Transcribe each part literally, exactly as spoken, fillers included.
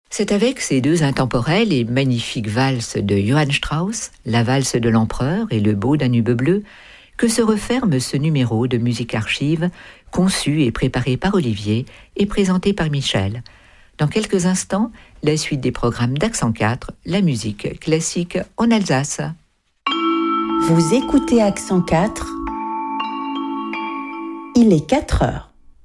C'est avec ces deux intemporelles et magnifiques valses de Johann Strauss, la valse de l'empereur et le beau Danube bleu, que se referme ce numéro de Musique Archive, conçu et préparé par Olivier et présenté par Michel. Dans quelques instants, la suite des programmes d'Accent quatre, la musique classique en Alsace. Vous écoutez Accent quatre, il est quatre heures.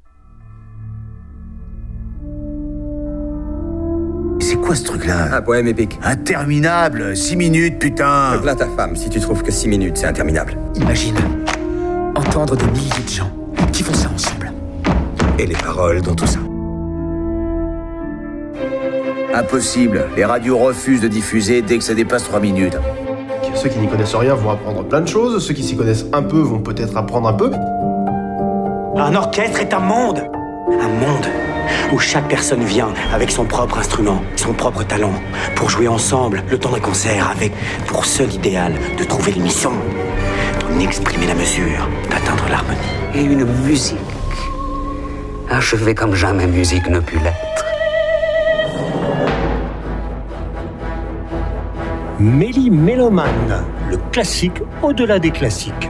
C'est quoi ce truc-là? Un poème épique. Interminable, six minutes, putain. Plains ta femme si tu trouves que six minutes, c'est interminable. Imagine, entendre des milliers de gens qui font ça ensemble. Et les paroles dans tout ça. Impossible, les radios refusent de diffuser dès que ça dépasse trois minutes. Ceux qui n'y connaissent rien vont apprendre plein de choses, ceux qui s'y connaissent un peu vont peut-être apprendre un peu. Un orchestre est un monde. Un monde où chaque personne vient avec son propre instrument, son propre talent, pour jouer ensemble le temps d'un concert avec pour seul idéal de trouver l'émission, d'en exprimer la mesure, d'atteindre l'harmonie. Et une musique achevée comme jamais musique ne put l'être. Méli-Mélomane, le classique au-delà des classiques.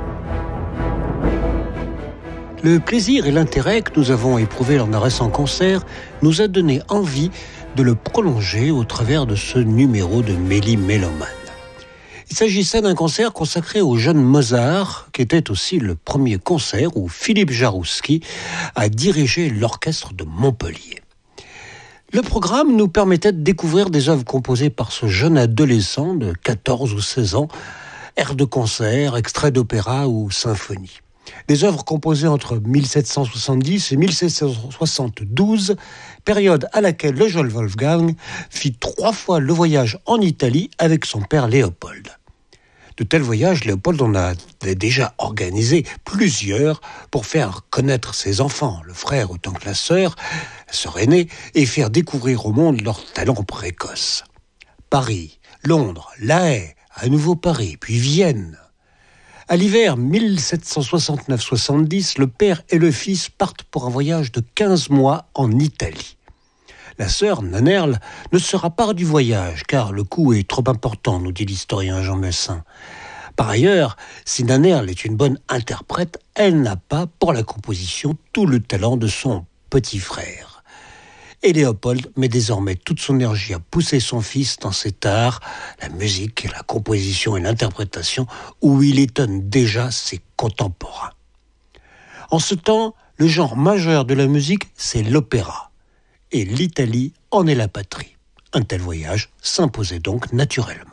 Le plaisir et l'intérêt que nous avons éprouvé lors d'un récent concert nous a donné envie de le prolonger au travers de ce numéro de Méli-Mélomane. Il s'agissait d'un concert consacré au jeune Mozart, qui était aussi le premier concert où Philippe Jaroussky a dirigé l'orchestre de Montpellier. Le programme nous permettait de découvrir des œuvres composées par ce jeune adolescent de quatorze ou seize ans, airs de concert, extraits d'opéra ou symphonie. Des œuvres composées entre mille sept cent soixante-dix et mille sept cent soixante-douze, période à laquelle le jeune Wolfgang fit trois fois le voyage en Italie avec son père Léopold. De tels voyages, Léopold en avait déjà organisé plusieurs pour faire connaître ses enfants, le frère autant que la sœur, la sœur aînée, et faire découvrir au monde leurs talents précoces. Paris, Londres, La Haye, à nouveau Paris, puis Vienne. À l'hiver mille sept cent soixante-neuf soixante-dix, le père et le fils partent pour un voyage de quinze mois en Italie. La sœur, Nannerl, ne sera pas du voyage, car le coût est trop important, nous dit l'historien Jean Messin. Par ailleurs, si Nannerl est une bonne interprète, elle n'a pas, pour la composition, tout le talent de son petit frère. Et Léopold met désormais toute son énergie à pousser son fils dans cet art, la musique, la composition et l'interprétation, où il étonne déjà ses contemporains. En ce temps, le genre majeur de la musique, c'est l'opéra. Et l'Italie en est la patrie. Un tel voyage s'imposait donc naturellement.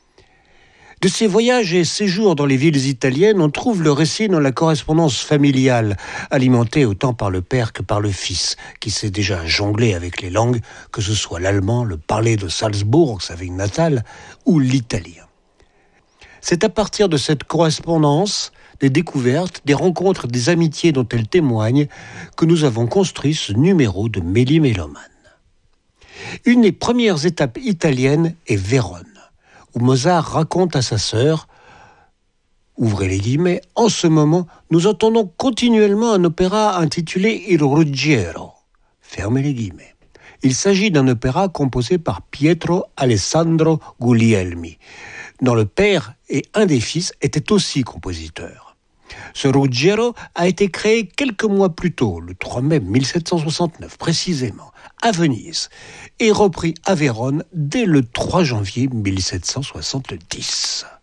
De ces voyages et séjours dans les villes italiennes, on trouve le récit dans la correspondance familiale, alimentée autant par le père que par le fils, qui sait déjà jongler avec les langues, que ce soit l'allemand, le parler de Salzbourg, sa ville natale, ou l'italien. C'est à partir de cette correspondance, des découvertes, des rencontres, des amitiés dont elle témoigne, que nous avons construit ce numéro de Méli-Mélomane. Une des premières étapes italiennes est Vérone, où Mozart raconte à sa sœur, ouvrez les guillemets, en ce moment, nous entendons continuellement un opéra intitulé Il Ruggiero, fermez les guillemets. Il s'agit d'un opéra composé par Pietro Alessandro Guglielmi, dont le père et un des fils étaient aussi compositeurs. Ce Ruggiero a été créé quelques mois plus tôt, le trois mai mille sept cent soixante-neuf précisément, à Venise, et repris à Vérone dès le trois janvier mille sept cent soixante-dix.